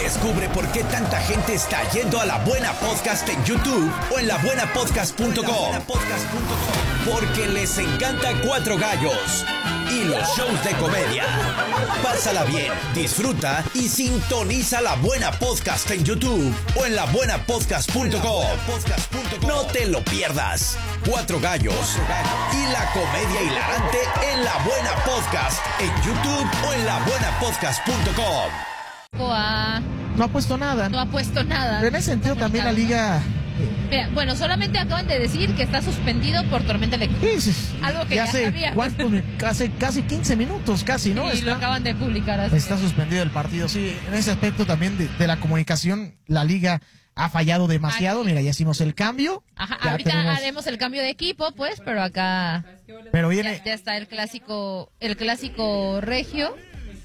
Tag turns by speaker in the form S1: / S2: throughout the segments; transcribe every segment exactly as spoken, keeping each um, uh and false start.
S1: Descubre por qué tanta gente está yendo a La Buena Podcast en YouTube o en la buena podcast punto com. Porque les encanta Cuatro Gallos y los shows de comedia. Pásala bien, disfruta y sintoniza La Buena Podcast en YouTube o en la buena podcast punto com. No te lo pierdas. Cuatro Gallos y la comedia hilarante en La Buena Podcast en YouTube o en la buena podcast punto com.
S2: A...
S3: No ha puesto nada.
S2: No ha puesto nada.
S3: Pero en ese sentido también la liga...
S2: Mira, bueno, solamente acaban de decir que está suspendido por tormenta eléctrica.
S3: Sí, sí,
S2: algo que
S3: ya,
S2: ya
S3: hace,
S2: sabía.
S3: Hace casi quince minutos, casi, ¿no?
S2: Y
S3: está,
S2: lo acaban de publicar así.
S3: Está suspendido el partido, sí. En ese aspecto también de, de la comunicación, la liga ha fallado demasiado.
S2: Aquí.
S3: Mira, ya hicimos el cambio.
S2: Ajá,
S3: ya
S2: ahorita
S3: tenemos...
S2: haremos el cambio de equipo, pues, pero acá
S3: pero viene...
S2: ya, ya está el clásico, el clásico regio.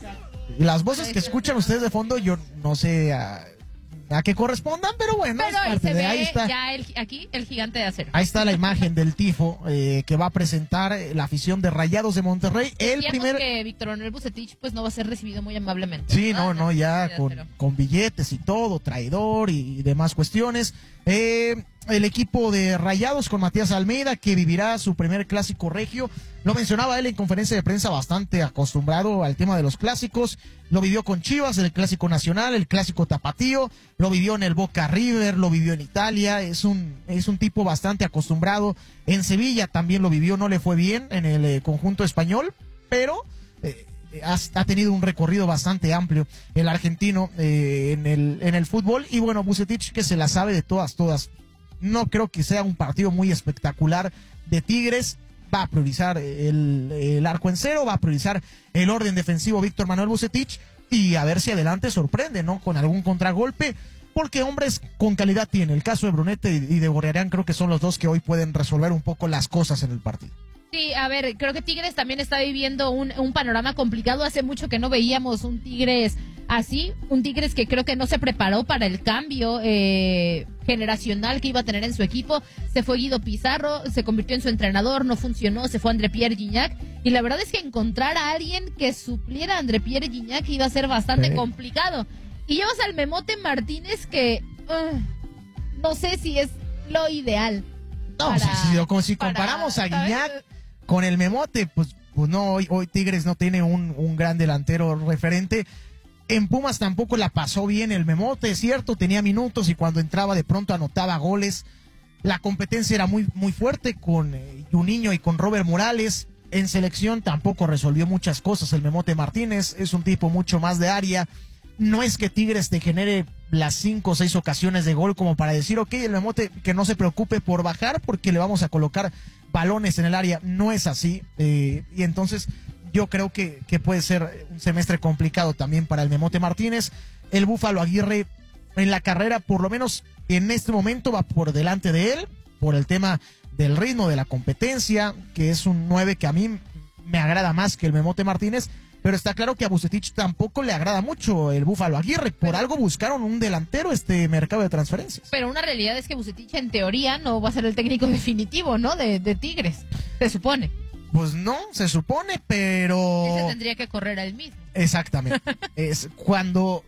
S3: Las voces que escuchan ustedes de fondo, yo no sé a, a qué correspondan, pero bueno,
S2: Pero
S3: es
S2: ahí
S3: parte
S2: se
S3: de
S2: ve
S3: ahí está.
S2: ya el, aquí el gigante de acero.
S3: Ahí está la imagen del tifo eh, que va a presentar la afición de Rayados de Monterrey. El
S2: Decíamos
S3: primer
S2: que Víctor Manuel Vucetich pues no va a ser recibido muy amablemente.
S3: Sí, no, no, ya
S2: de
S3: con,
S2: acero.
S3: con billetes y todo, traidor y, y demás cuestiones. Eh, el equipo de Rayados con Matías Almeida, que vivirá su primer clásico regio. Lo mencionaba él en conferencia de prensa, bastante acostumbrado al tema de los clásicos. Lo vivió con Chivas, el clásico nacional, el clásico tapatío. Lo vivió en el Boca River, lo vivió en Italia. Es un, es un tipo bastante acostumbrado. En Sevilla también lo vivió, no le fue bien en el eh, conjunto español, pero... Eh, Ha, ha tenido un recorrido bastante amplio el argentino eh, en el en el fútbol y bueno, Vucetich que se la sabe de todas, todas. No creo que sea un partido muy espectacular de Tigres. Va a priorizar el, el arco en cero, va a priorizar el orden defensivo Víctor Manuel Vucetich y a ver si adelante sorprende, ¿no? Con algún contragolpe, porque hombres con calidad tiene. El caso de Brunete y de Gorriarán creo que son los dos que hoy pueden resolver un poco las cosas en el partido.
S2: Sí, a ver, creo que Tigres también está viviendo un, un panorama complicado. Hace mucho que no veíamos un Tigres así, un Tigres que creo que no se preparó para el cambio eh, generacional que iba a tener en su equipo. Se fue Guido Pizarro, se convirtió en su entrenador, no funcionó, se fue André Pierre Gignac. Y la verdad es que encontrar a alguien que supliera a André Pierre Gignac iba a ser bastante
S3: sí.
S2: complicado. Y llevas al Memote Martínez que uh, no sé si es lo ideal.
S3: No,
S2: para,
S3: si, si, como si
S2: para,
S3: comparamos a
S2: ¿sabes?
S3: Gignac con el Memote, pues, pues no, hoy, hoy Tigres no tiene un, un gran delantero referente. En Pumas tampoco la pasó bien el Memote, es cierto, tenía minutos y cuando entraba de pronto anotaba goles. La competencia era muy, muy fuerte con eh, Juninho y con Robert Morales. En selección tampoco resolvió muchas cosas el Memote Martínez, es un tipo mucho más de área. No es que Tigres te genere las cinco o seis ocasiones de gol como para decir, ok, el Memote que no se preocupe por bajar porque le vamos a colocar balones en el área. No es así. Eh, y entonces yo creo que, que puede ser un semestre complicado también para el Memote Martínez. El Búfalo Aguirre en la carrera, por lo menos en este momento, va por delante de él, por el tema del ritmo de la competencia, que es un nueve que a mí me agrada más que el Memote Martínez. Pero está claro que a Vucetich tampoco le agrada mucho el Búfalo Aguirre. Por
S2: pero,
S3: algo buscaron un delantero este mercado de transferencias.
S2: Pero una realidad es que Vucetich en teoría no va a ser el técnico definitivo, ¿no? De, de Tigres, se supone.
S3: Pues no, se supone, pero...
S2: Ese tendría que correr a él mismo.
S3: Exactamente. Es cuando,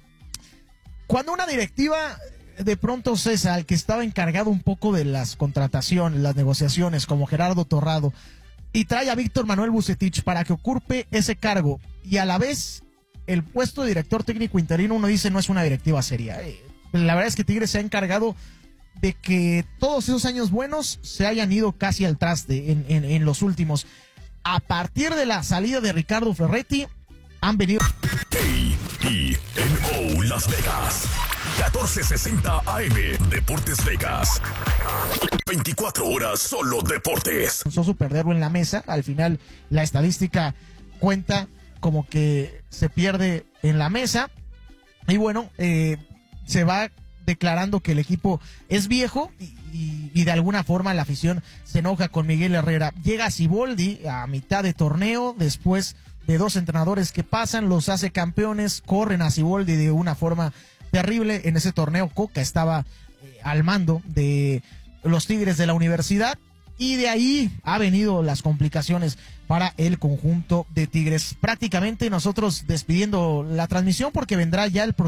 S3: cuando una directiva de pronto cesa al que estaba encargado un poco de las contrataciones, las negociaciones, como Gerardo Torrado, y trae a Víctor Manuel Vucetich para que ocupe ese cargo y a la vez el puesto de director técnico interino, uno dice no es una directiva seria. La verdad es que Tigres se ha encargado de que todos esos años buenos se hayan ido casi al traste en, en, en los últimos. A partir de la salida de Ricardo Ferretti han venido...
S4: A E N O Las Vegas, catorce sesenta A M, Deportes Vegas. veinticuatro horas solo deportes.
S3: Soso perderlo en la mesa, al final la estadística cuenta como que se pierde en la mesa y bueno, eh, se va declarando que el equipo es viejo y, y, y de alguna forma la afición se enoja con Miguel Herrera. Llega Siboldi a mitad de torneo, después de dos entrenadores que pasan, los hace campeones, corren a Siboldi de una forma terrible. En ese torneo Coca estaba eh, al mando de los Tigres de la Universidad y de ahí ha venido las complicaciones para el conjunto de Tigres. Prácticamente nosotros despidiendo la transmisión porque vendrá ya el